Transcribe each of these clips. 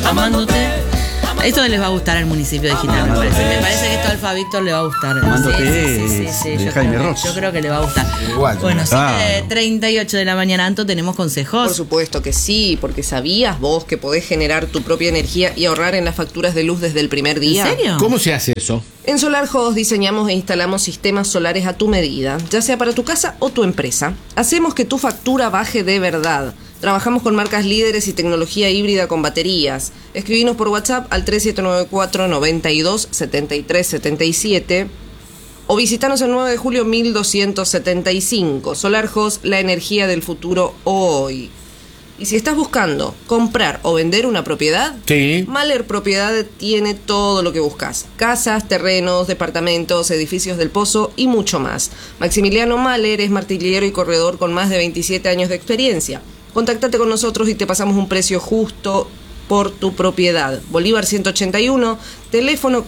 amándote. Esto les va a gustar al municipio de Gitana, me parece. Me parece que esto a Alfa Víctor le va a gustar. Sí, Yo creo que le va a gustar. Igual. Bueno, 7:38 de la mañana, Anto, tenemos consejos. Por supuesto que sí, porque ¿sabías vos que podés generar tu propia energía y ahorrar en las facturas de luz desde el primer día? ¿En serio? ¿Cómo se hace eso? En Solar Host diseñamos e instalamos sistemas solares a tu medida, ya sea para tu casa o tu empresa. Hacemos que tu factura baje de verdad. Trabajamos con marcas líderes y tecnología híbrida con baterías. Escribinos por WhatsApp al 3794-927377 o visitanos el 9 de julio 1275. Solar Host, la energía del futuro hoy. Y si estás buscando comprar o vender una propiedad, Sí. Mahler Propiedad tiene todo lo que buscas. Casas, terrenos, departamentos, edificios del Pozo y mucho más. Maximiliano Mahler es martillero y corredor con más de 27 años de experiencia. Contáctate con nosotros y te pasamos un precio justo por tu propiedad. Bolívar 181, teléfono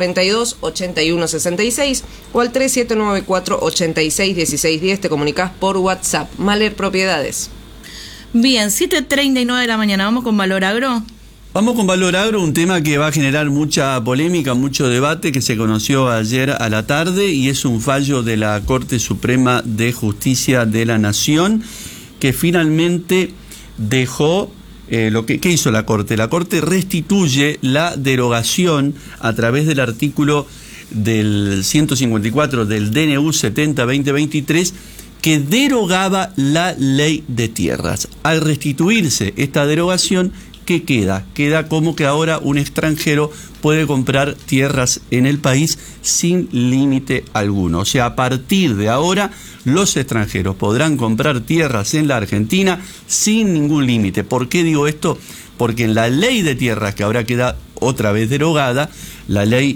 442-8166 o al 3794-861610. Te comunicas por WhatsApp. Mahler Propiedades. Bien, 7:39 de la mañana, ¿vamos con Valor Agro? Vamos con Valor Agro, un tema que va a generar mucha polémica, mucho debate, que se conoció ayer a la tarde y es un fallo de la Corte Suprema de Justicia de la Nación que finalmente dejó ¿qué hizo la Corte? La Corte restituye la derogación a través del artículo del 154 del DNU 70-2023 que derogaba la ley de tierras. Al restituirse esta derogación, ¿qué queda? Queda como que ahora un extranjero puede comprar tierras en el país sin límite alguno. O sea, a partir de ahora, los extranjeros podrán comprar tierras en la Argentina sin ningún límite. ¿Por qué digo esto? Porque en la ley de tierras, que ahora queda otra vez derogada, la ley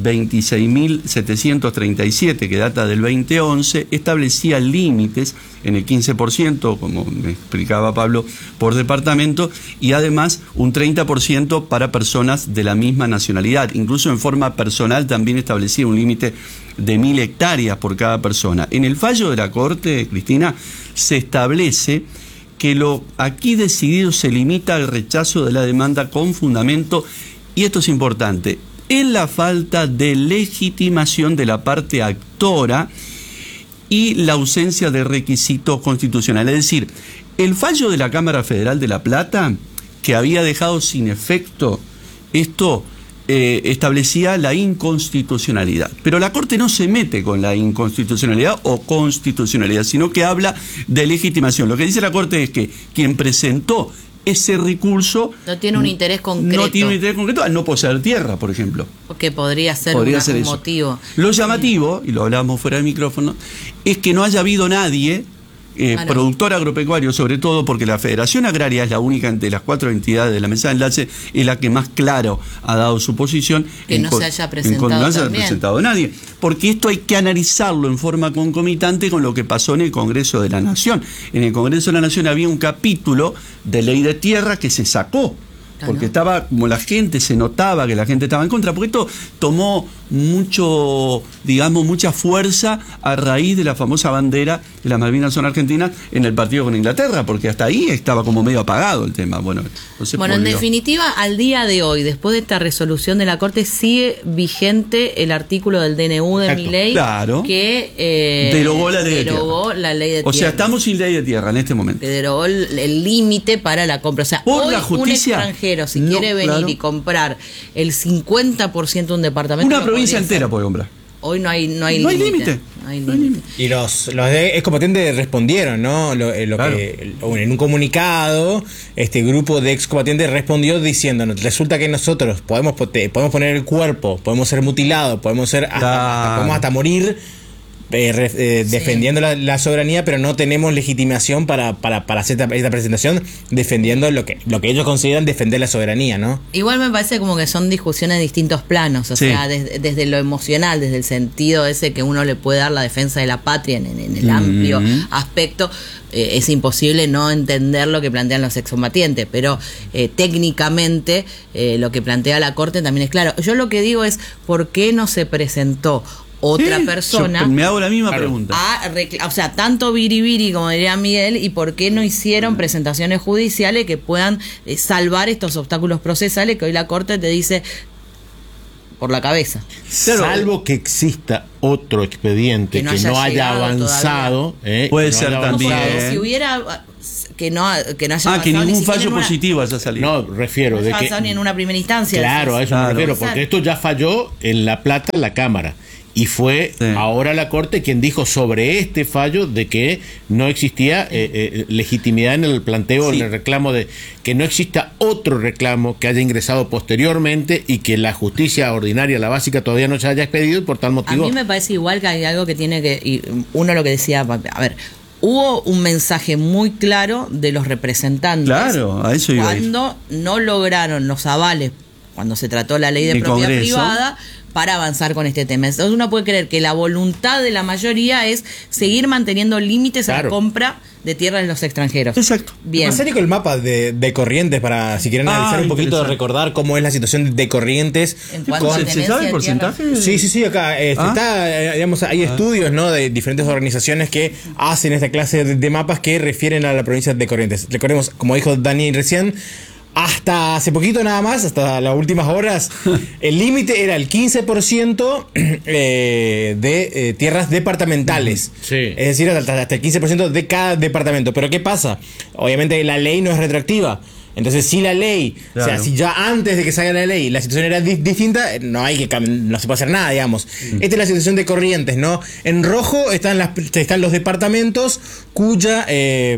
26.737, que data del 2011, establecía límites en el 15%, como me explicaba Pablo, por departamento, y además un 30% para personas de la misma nacionalidad. Incluso en forma personal también establecía un límite de 1.000 hectáreas por cada persona. En el fallo de la Corte, Cristina, se establece que lo aquí decidido se limita al rechazo de la demanda con fundamento, y esto es importante, en la falta de legitimación de la parte actora y la ausencia de requisitos constitucionales. Es decir, el fallo de la Cámara Federal de La Plata, que había dejado sin efecto esto, establecía la inconstitucionalidad. Pero la Corte no se mete con la inconstitucionalidad o constitucionalidad, sino que habla de legitimación. Lo que dice la Corte es que quien presentó ese recurso no tiene un interés concreto. No tiene un interés concreto al no poseer tierra, por ejemplo. Porque podría ser un motivo. Lo llamativo, y lo hablábamos fuera del micrófono, es que no haya habido nadie, productor agropecuario, sobre todo porque la Federación Agraria es la única entre las 4 entidades de la mesa de enlace, es la que más claro ha dado su posición. Que no se haya presentado no se haya presentado nadie. Porque esto hay que analizarlo en forma concomitante con lo que pasó en el Congreso de la Nación. En el Congreso de la Nación había un capítulo de ley de tierra que se sacó. Porque estaba, como la gente, se notaba que la gente estaba en contra, porque esto tomó mucha fuerza a raíz de la famosa bandera de las Malvinas son argentinas en el partido con Inglaterra, porque hasta ahí estaba como medio apagado el tema. Bueno, en definitiva, al día de hoy, después de esta resolución de la Corte, sigue vigente el artículo del DNU de Milei, claro, que derogó la ley de tierra. O sea, estamos sin ley de tierra en este momento. Que derogó el límite para la compra. O sea, por hoy la justicia, un extranjero, si quiere venir y comprar el 50% de un departamento, una provincia entera puede comprar. Hoy no hay límite. Y los de excombatientes respondieron, ¿no? Claro. En un comunicado, este grupo de excombatientes respondió diciendo: resulta que nosotros podemos poner el cuerpo, podemos ser mutilados, podemos hasta morir defendiendo la soberanía, pero no tenemos legitimación para hacer esta presentación defendiendo lo que ellos consideran defender la soberanía, ¿no? Igual me parece como que son discusiones de distintos planos, o sea, desde lo emocional, desde el sentido ese que uno le puede dar la defensa de la patria en el amplio aspecto. Es imposible no entender lo que plantean los excombatientes, pero técnicamente lo que plantea la Corte también es claro. Yo lo que digo es, ¿por qué no se presentó otra Sí, persona. yo me hago la misma pregunta. O sea, tanto biribiri, como diría Miguel, y por qué no hicieron presentaciones judiciales que puedan salvar estos obstáculos procesales que hoy la Corte te dice por la cabeza. Claro. Salvo que exista otro expediente que no haya avanzado. Puede que no ser haya también. avanzado. Si hubiera que no haya Que avanzado ningún ni siquiera fallo en una- positivo haya salido. No, refiero no de haya que. avanzado ni en una primera instancia. Claro, a eso me Claro. refiero, porque esto ya falló en La Plata, en la Cámara. Y fue Sí. ahora la Corte quien dijo sobre este fallo de que no existía legitimidad en el planteo, Sí. en el reclamo de que no exista otro reclamo que haya ingresado posteriormente y que la justicia ordinaria, la básica, todavía no se haya expedido y por tal A motivo. mí me parece igual que hay algo que tiene que... Y uno lo que decía, a ver, hubo un mensaje muy claro de los representantes. Claro, a eso iba a ir. Cuando no lograron los avales, cuando se trató la ley de El propiedad Congreso. privada, para avanzar con este tema. Entonces uno puede creer que la voluntad de la mayoría es seguir manteniendo límites a la Claro. compra de tierras de los extranjeros. Exacto. Bien. Más con el mapa de Corrientes para, si quieren analizar un poquito, interesante. recordar cómo es la situación de Corrientes. En cuanto a ¿Se tenencia sabe el de porcentaje? Sí, acá está, digamos, hay estudios, ¿no? De diferentes organizaciones que hacen esta clase de mapas que refieren a la provincia de Corrientes. Recordemos, como dijo Dani recién, hasta hace poquito nada más, hasta las últimas horas, el límite era el 15% de tierras departamentales. Sí. Es decir, hasta el 15% de cada departamento. Pero ¿qué pasa? Obviamente la ley no es retroactiva. Entonces, si la ley, o sea, Claro. si ya antes de que salga la ley la situación era distinta, no hay que no se puede hacer nada, digamos. Esta es la situación de Corrientes, ¿no? En rojo están los departamentos cuya,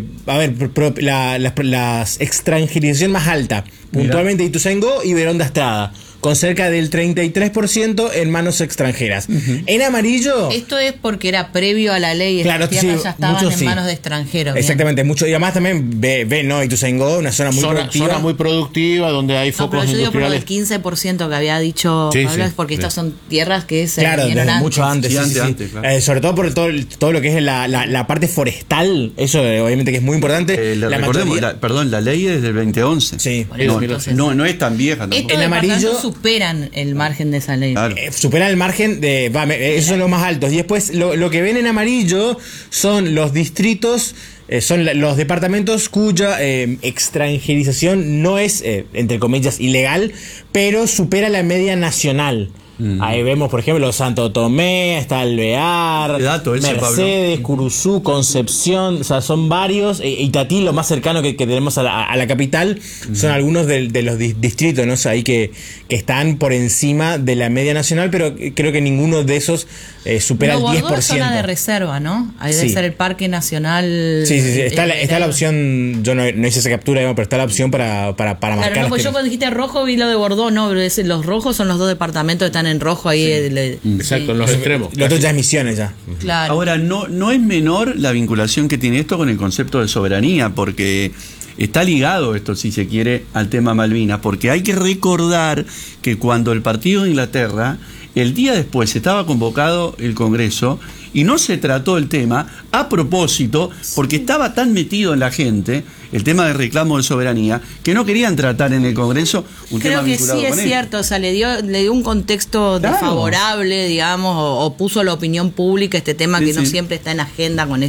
las extranjerización más alta, puntualmente Ituzaingó y Verón de Estrada, con cerca del 33% en manos extranjeras. En amarillo, Esto es porque era previo a la ley, Claro, estas tierras sí, ya estaban muchos en sí. manos de extranjeros. bien. exactamente, mucho, y además también ve ¿no? Ituzaingó, una zona muy productiva. Zona muy productiva donde hay No, pero focos yo digo por lo del industriales. 15% que había dicho Sí, Pablo, sí, es porque sí. estas son tierras que se Claro, vinieron desde antes. mucho antes. Sí, sí, sí, sí. antes, claro. Sobre todo por todo lo que es la parte forestal, eso obviamente que es muy importante. Recordemos, la ley es del 2011. Sí. Por eso, No, entonces- no es tan vieja tampoco. Estos En amarillo- departamentos superan el margen de esa ley. Claro. Superan el margen de... esos son los más altos. Y después lo que ven en amarillo son los distritos, son los departamentos cuya extranjerización no es, entre comillas, ilegal, pero supera la media nacional. Ahí vemos, por ejemplo, Santo Tomé, está Alvear, Qué dato ese, Mercedes, Curuzú, Concepción, o sea, son varios. Itatí, lo más cercano que tenemos a la capital, son algunos de los distritos, ¿no? O sea, ahí que están por encima de la media nacional, pero creo que ninguno de esos supera No, el Bordó es 10%. zona de reserva, ¿no? Ahí debe Sí. ser el Parque Nacional. Sí. Está la opción, yo no hice esa captura, digamos, pero está la opción para Claro, marcar. no, las pues yo tierras. cuando dijiste rojo vi lo de Bordó, no, pero los rojos son los dos departamentos que están en rojo ahí. Exacto, en los extremos. Lo otro ya es Misiones ya. Claro. Ahora, no es menor la vinculación que tiene esto con el concepto de soberanía, porque está ligado esto, si se quiere, al tema Malvinas, porque hay que recordar que cuando el partido de Inglaterra, el día después estaba convocado el Congreso y no se trató el tema a propósito, porque estaba tan metido en la gente el tema del reclamo de soberanía, que no querían tratar en el Congreso un Creo tema que vinculado sí es con esto. cierto, o sea, le dio un contexto Claro. desfavorable, digamos, o puso a la opinión pública este tema Sí, que no sí. siempre está en agenda con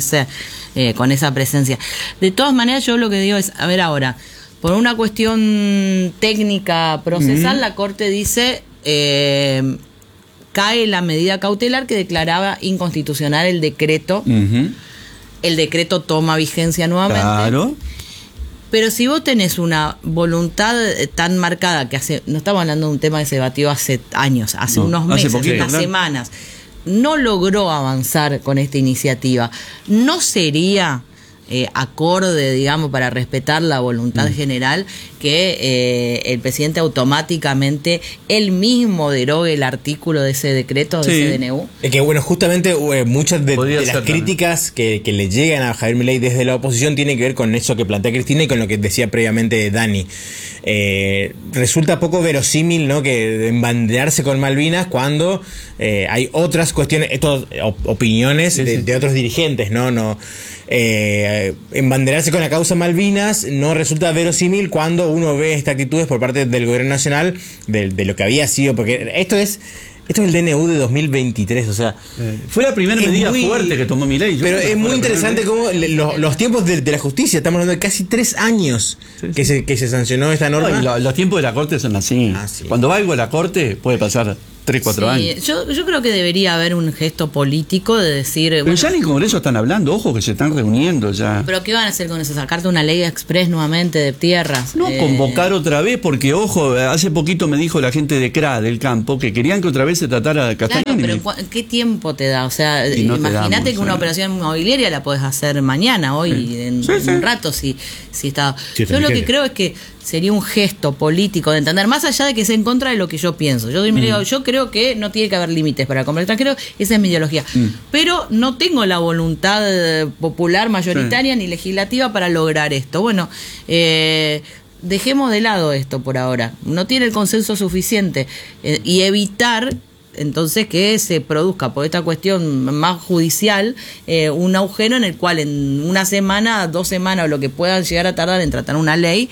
esa presencia. De todas maneras, yo lo que digo es, a ver ahora, por una cuestión técnica procesal, la Corte dice cae la medida cautelar que declaraba inconstitucional el decreto. Ujú. El decreto toma vigencia nuevamente. Claro. Pero si vos tenés una voluntad tan marcada, que no estamos hablando de un tema que se debatió hace años, hace No, unos hace meses, poquito, unas claro. semanas, no logró avanzar con esta iniciativa, ¿no sería acorde, digamos, para respetar la voluntad general, que el presidente automáticamente él mismo derogue el artículo de ese decreto, de Sí. ese DNU? Es que bueno, justamente muchas de Podría las ser también. críticas que le llegan a Javier Milei desde la oposición tienen que ver con eso que plantea Cristina y con lo que decía previamente Dani. Resulta poco verosímil, ¿no?, que embanderarse con Malvinas cuando hay otras cuestiones, opiniones de otros dirigentes, ¿no? Embanderarse con la causa Malvinas no resulta verosímil cuando uno ve estas actitudes por parte del gobierno nacional de lo que había sido, porque esto es Esto es el DNU de 2023, o sea... Fue la primera medida fuerte que tomó Milei. Pero es muy interesante cómo los tiempos de la justicia, estamos hablando de casi 3 años que se sancionó esta norma. No, los tiempos de la Corte son así. Sí. Cuando va algo a la Corte puede pasar 3-4 años. Yo creo que debería haber un gesto político de decir... Pero ya en el Congreso están hablando, ojo que se están reuniendo ya. ¿Pero qué van a hacer con eso? ¿Sacarte una ley express nuevamente de tierras? No, convocar otra vez, porque ojo, hace poquito me dijo la gente de CRA, del campo, que querían que otra vez se tratara de Castagnini. Claro, pero ¿qué tiempo te da? O sea, no imagínate que una operación inmobiliaria la podés hacer mañana, hoy, en un rato, si está... Yo lo que creo es que sería un gesto político de entender, más allá de que sea en contra de lo que yo pienso. Yo creo que no tiene que haber límites para comprar extranjero, esa es mi ideología. Pero no tengo la voluntad popular, mayoritaria, ni legislativa para lograr esto. Bueno, dejemos de lado esto por ahora. No tiene el consenso suficiente y evitar... Entonces que se produzca por esta cuestión más judicial un agujero en el cual en una semana, 2 semanas o lo que puedan llegar a tardar en tratar una ley,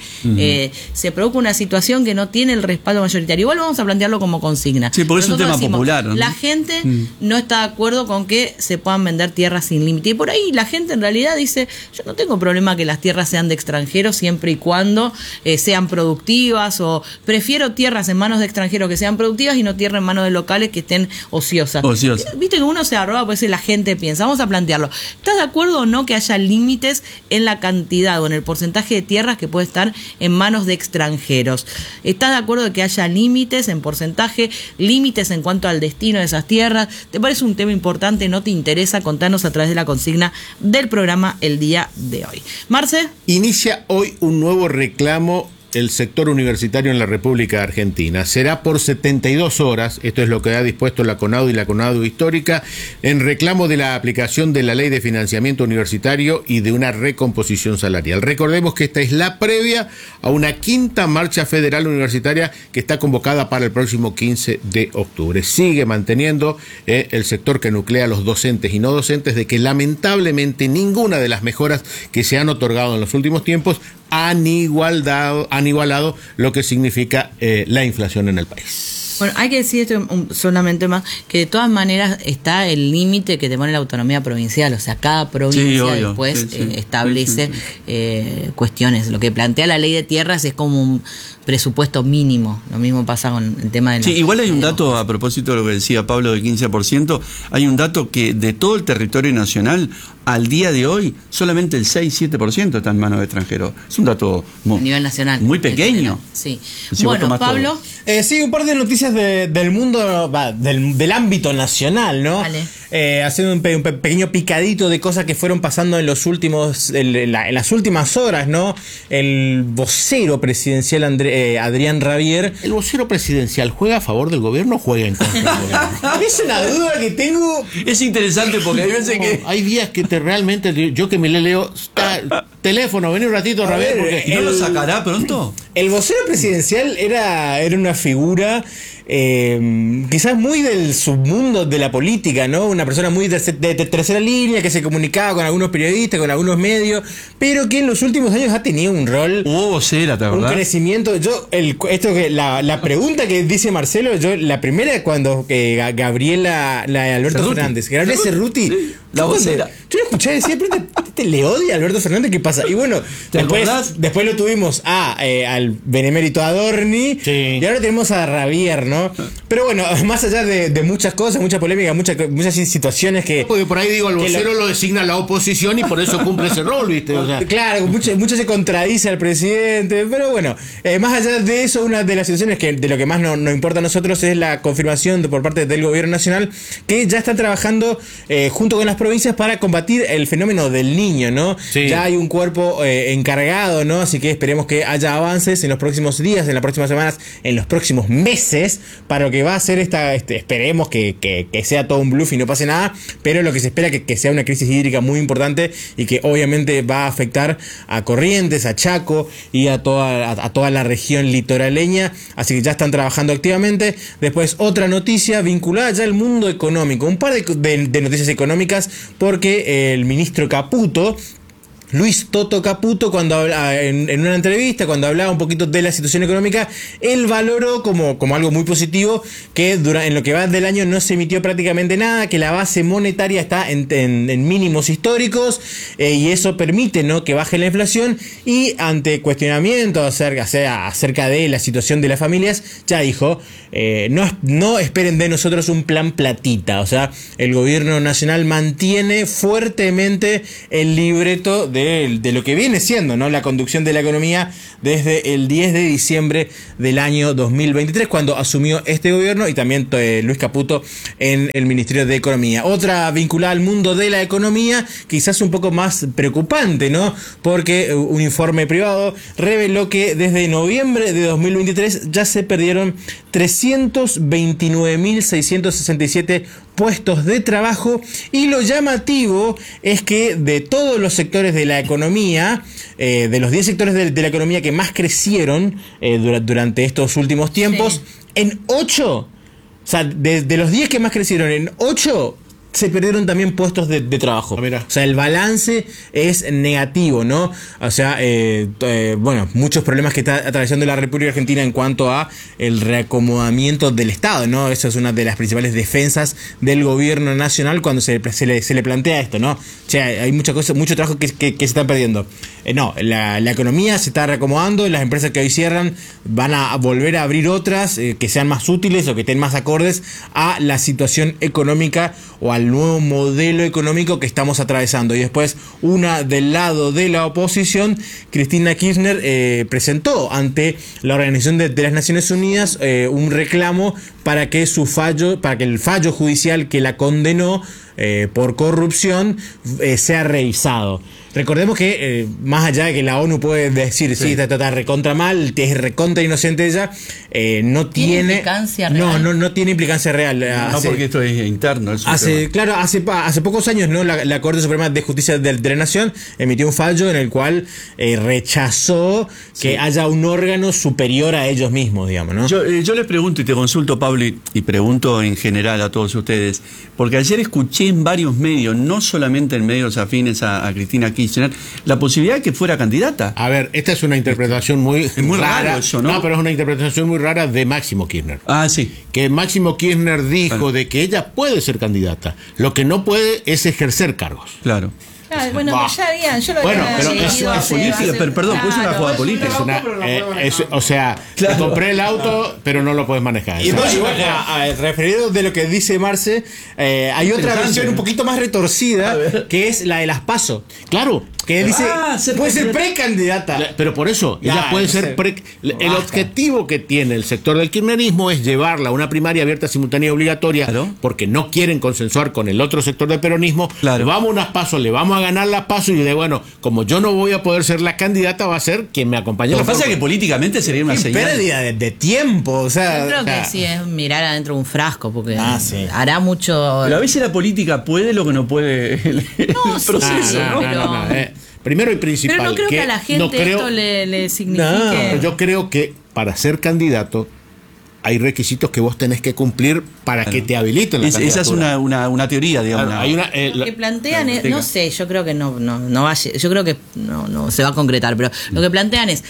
se produzca una situación que no tiene el respaldo mayoritario. Igual vamos a plantearlo como consigna. Sí, porque es un tema popular, ¿no? La gente no está de acuerdo con que se puedan vender tierras sin límite. Y por ahí la gente en realidad dice, yo no tengo problema que las tierras sean de extranjeros siempre y cuando sean productivas, o prefiero tierras en manos de extranjeros que sean productivas y no tierras en manos de locales que estén ociosas. Viste que uno se arroba, pues la gente piensa, vamos a plantearlo. ¿Estás de acuerdo o no que haya límites en la cantidad o en el porcentaje de tierras que puede estar en manos de extranjeros? ¿Estás de acuerdo de que haya límites en porcentaje, límites en cuanto al destino de esas tierras? ¿Te parece un tema importante? ¿No te interesa? Contanos a través de la consigna del programa el día de hoy. Marce. Inicia hoy un nuevo reclamo el sector universitario en la República Argentina. Será por 72 horas, esto es lo que ha dispuesto la CONADU y la CONADU Histórica, en reclamo de la aplicación de la Ley de Financiamiento Universitario y de una recomposición salarial. Recordemos que esta es la previa a una 5ª marcha federal universitaria que está convocada para el próximo 15 de octubre. Sigue manteniendo el sector que nuclea a los docentes y no docentes de que lamentablemente ninguna de las mejoras que se han otorgado en los últimos tiempos han igualado lo que significa la inflación en el país. Bueno, hay que decir esto solamente más, que de todas maneras está el límite que te pone la autonomía provincial, o sea, cada provincia después establece cuestiones. Lo que plantea la ley de tierras es como un presupuesto mínimo. Lo mismo pasa con el tema de... igual hay un dato, a propósito de lo que decía Pablo, del 15%, hay un dato que de todo el territorio nacional, al día de hoy, solamente el 6-7% está en manos de extranjeros. Es un dato a nivel nacional muy pequeño. Sí. Bueno, Pablo. Sí, un par de noticias del mundo, del ámbito nacional, ¿no? Vale. Haciendo un pequeño picadito de cosas que fueron pasando en las últimas horas, ¿no? El vocero presidencial Adrián Rabier. ¿El vocero presidencial juega a favor del gobierno o juega en contra del gobierno? Es una duda que tengo. Es interesante porque hay veces que... Hay días que realmente, yo que me leo, teléfono, vení un ratito, Rabier, porque... ¿No lo sacará pronto? El vocero presidencial era una figura quizás muy del submundo de la política, ¿no? Una persona muy de tercera línea que se comunicaba con algunos periodistas, con algunos medios, pero que en los últimos años ha tenido un rol, vocera, ¿te un crecimiento. La pregunta que dice Marcelo, la primera cuando Gabriela Alberto Fernández, Gabriela Cerruti, sí, la vocera. Yo lo escuché decir, pero le odia a Alberto Fernández, ¿qué pasa? Y bueno, después lo tuvimos al benemérito Adorni, y ahora tenemos a Rabier, ¿no? Pero bueno, más allá de muchas cosas, mucha polémica, muchas situaciones que... Porque por ahí digo, el vocero lo designa la oposición y por eso cumple ese rol, ¿viste? O sea. Claro, mucho se contradice al presidente, pero bueno, más allá de eso, una de las situaciones que de lo que más nos importa a nosotros es la confirmación por parte del gobierno nacional que ya están trabajando junto con las provincias para combatir el fenómeno del Niño, ¿no? Sí. Ya hay un cuerpo encargado, ¿no? Así que esperemos que haya avances en los próximos días, en las próximas semanas, en los próximos meses, para lo que va a ser esperemos que sea todo un bluff y no pase nada, pero lo que se espera que sea una crisis hídrica muy importante y que obviamente va a afectar a Corrientes, a Chaco y a toda la región litoraleña, así que ya están trabajando activamente. Después otra noticia vinculada ya al mundo económico, un par de noticias económicas, porque el ministro Caputo Luis Toto Caputo, cuando habla, en una entrevista, cuando hablaba un poquito de la situación económica, él valoró como algo muy positivo que en lo que va del año no se emitió prácticamente nada, que la base monetaria está en mínimos históricos, y eso permite, ¿no?, que baje la inflación. Y ante cuestionamientos acerca de la situación de las familias, ya dijo, no esperen de nosotros un plan platita. O sea, el gobierno nacional mantiene fuertemente el libreto de lo que viene siendo, ¿no?, la conducción de la economía desde el 10 de diciembre del año 2023, cuando asumió este gobierno, y también Luis Caputo en el Ministerio de Economía. Otra vinculada al mundo de la economía, quizás un poco más preocupante, ¿no?, porque un informe privado reveló que desde noviembre de 2023 ya se perdieron 329.667 puestos de trabajo, y lo llamativo es que de todos los sectores de la economía, de los 10 sectores de la economía que más crecieron durante estos últimos tiempos, sí, en 8, o sea, de los 10 que más crecieron, en 8 se perdieron también puestos de trabajo. O sea, el balance es negativo, ¿no? O sea, bueno, muchos problemas que está atravesando la República Argentina en cuanto a el reacomodamiento del Estado, ¿no? Esa es una de las principales defensas del gobierno nacional cuando se le plantea esto, ¿no? O sea, hay mucho trabajo que se está perdiendo. No, la economía se está reacomodando, las empresas que hoy cierran van a volver a abrir otras que sean más útiles o que estén más acordes a la situación económica o al nuevo modelo económico que estamos atravesando. Y después, una del lado de la oposición, Cristina Kirchner presentó ante la Organización de las Naciones Unidas un reclamo para que el fallo judicial que la condenó por corrupción sea revisado. Recordemos que más allá de que la ONU puede decir sí, está recontra mal, es recontra inocente ella, no tiene implicancia real. No tiene implicancia real. No, porque esto es interno. Hace pocos años, ¿no?, la Corte Suprema de Justicia de la Nación emitió un fallo en el cual rechazó que haya un órgano superior a ellos mismos, digamos, ¿no? Yo les pregunto y te consulto, Pablo, y pregunto en general a todos ustedes, porque ayer escuché en varios medios, no solamente en medios afines a Cristina Kirchner, la posibilidad de que fuera candidata. A ver, esta es una interpretación muy rara. Raro eso, ¿no? No, pero es una interpretación muy rara de Máximo Kirchner. Ah, sí. Que Máximo Kirchner dijo de que ella puede ser candidata. Lo que no puede es ejercer cargos. Claro. Ah, bueno, pero ya habían, yo lo había pero leído es política, pero perdón, pues es una jugada política. O sea, te compré el auto, pero no lo puedes manejar. Y referido de lo que dice Marce, hay otra versión un poquito más retorcida, que es la de las PASO. Claro. Que él dice, puede ser precandidata. Pero por eso, ella puede ser el objetivo que tiene el sector del kirchnerismo es llevarla a una primaria abierta, simultánea y obligatoria, porque no quieren consensuar con el otro sector del peronismo. Claro. Vamos a unas PASO, le vamos a ganar las PASO, y de bueno, como yo no voy a poder ser la candidata, va a ser quien me acompañe. Lo que pasa es que políticamente sería una señal. Pérdida de tiempo, o sea. Yo creo que sí es mirar adentro de un frasco, porque hará mucho. Pero a veces la política puede lo que no puede el proceso, ¿no? Primero y principal. Pero no creo que a la gente esto le signifique. No, yo creo que para ser candidato hay requisitos que vos tenés que cumplir para que te habiliten la candidatura. Esa es una teoría, digamos. Lo que plantean es, no sé, yo creo que no va a, yo creo que no se va a concretar, pero lo que plantean es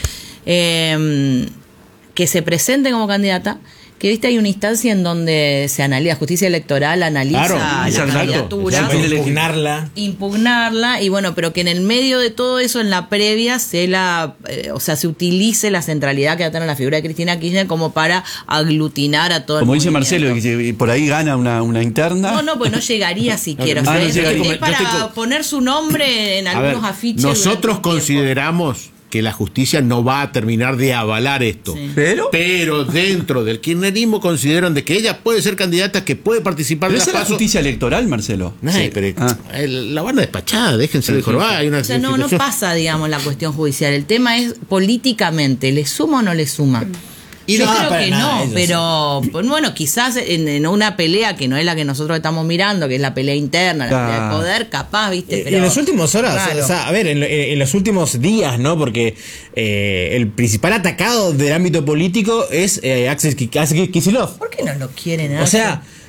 que se presente como candidata, que viste hay una instancia en donde se analiza, justicia electoral analiza la candidatura, impugnarla, y bueno, pero que en el medio de todo eso, en la previa, se utilice la centralidad que va a tener la figura de Cristina Kirchner como para aglutinar a todo como el dice movimiento. Marcelo, y por ahí gana una interna. No, pues no llegaría siquiera. Es para poner su nombre en algunos afiches. Nosotros consideramos que la justicia no va a terminar de avalar esto. Sí. Pero dentro del kirchnerismo consideran de que ella puede ser candidata, que puede participar de la PASO. ¿Es la justicia electoral, Marcelo? La van a despachar, déjense de jorbar. No pasa, digamos, la cuestión judicial. El tema es políticamente, ¿le suma o no le suma? Yo creo que no, pero bueno, quizás en una pelea que no es la que nosotros estamos mirando, que es la pelea interna, la pelea de poder, capaz, ¿viste? Pero en las últimas horas, en los últimos días, ¿no? Porque el principal atacado del ámbito político es Axel Kicillof. ¿Por qué no lo quieren? O sea,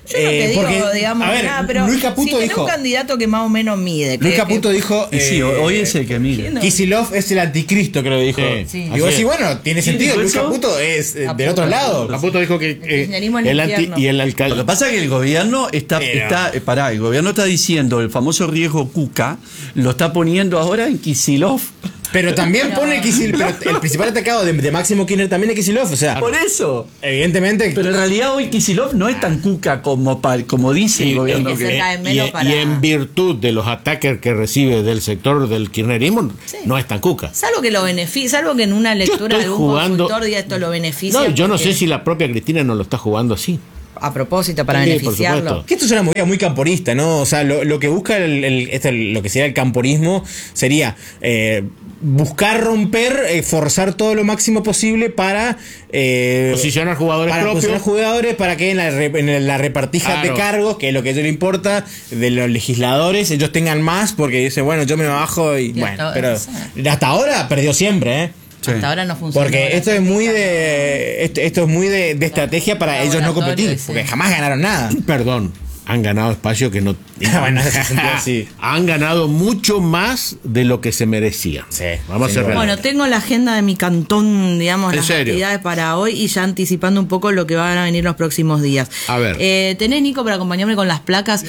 Yo no te digo, porque, digamos, a ver, nada, pero Luis Caputo si tenés dijo, un candidato que más o menos mide. Luis Caputo dijo, Y sí, hoy es el que mide. Kicillof es el anticristo, que lo dijo. Sí. Y vos decís, bueno, tiene sentido, dijo Luis eso? Caputo es del otro lado. Caputo dijo que kirchnerismo en el el infierno. y el Lo alcalde. que pasa es que el gobierno el gobierno está diciendo el famoso riesgo Cuca, lo está poniendo ahora en Kicillof. Pero también pone Kicillof, pero el principal atacado de Máximo Kirchner también es Kicillof, o sea, Por eso. evidentemente. Pero en realidad hoy Kicillof no es tan Cuca como dice el gobierno es que que se es. cae menos para... Y en virtud de los ataques que recibe del sector del kirchnerismo, Sí. no es tan cuca. Salvo que lo beneficie, salvo que en una lectura estoy algún jugando- consultor diga esto lo beneficia. No, yo no porque- sé si la propia Cristina no lo está jugando así. A propósito, para Sí, por beneficiarlo. supuesto. Que esto es una movida muy camporista, ¿no? O sea, lo que busca lo que sería el camporismo sería buscar romper, forzar todo lo máximo posible para Posicionar jugadores para propios. posicionar jugadores para que en la repartija Claro. de cargos, que es lo que a ellos les importa, de los legisladores, ellos tengan más, porque dicen, bueno, yo me bajo y bueno, hasta- pero sí. hasta ahora perdió siempre, ¿eh? Sí. Hasta ahora no funciona. Porque esto es muy de estrategia para ellos no competir, Sí. porque jamás ganaron nada. Perdón, han ganado espacio que no. Bueno, en ese sentido, sí. Han ganado mucho más de lo que se merecía. Sí, Vamos a sin ser duda. Bueno, realistas. tengo la agenda de mi cantón, digamos, ¿En las serio? actividades para hoy y ya anticipando un poco lo que van a venir los próximos días. A ver. ¿Tenés, Nico, para acompañarme con las placas?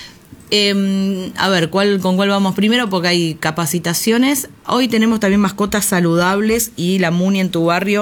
A ver, ¿con cuál vamos primero? Porque hay capacitaciones. Hoy tenemos también mascotas saludables y la Muni en tu barrio